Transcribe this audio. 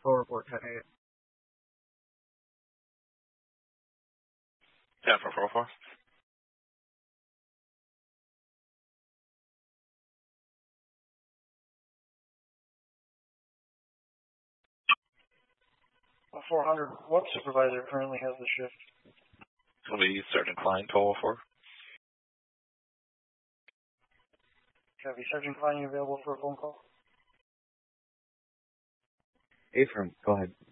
Full report 10-8. 10-4-4-4. Well, 400. What supervisor currently has the shift? It'll be Sergeant Klein, 1204. Copy. Sergeant Klein, you available for a phone call? Affirm, go ahead.